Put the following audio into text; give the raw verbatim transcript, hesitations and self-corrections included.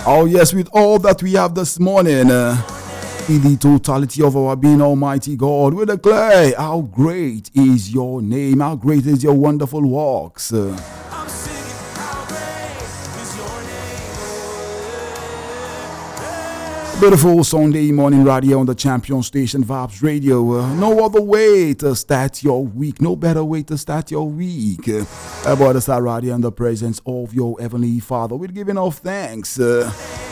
Oh, yes, with all that we have this morning, uh, in the totality of our being, Almighty God, we declare how great is your name, how great is your wonderful works. Uh, Beautiful Sunday morning radio on the champion station Vibes Radio. Uh, no other way to start your week, no better way to start your week. Uh, about to start radio in the presence of your Heavenly Father. We're giving off thanks. Uh,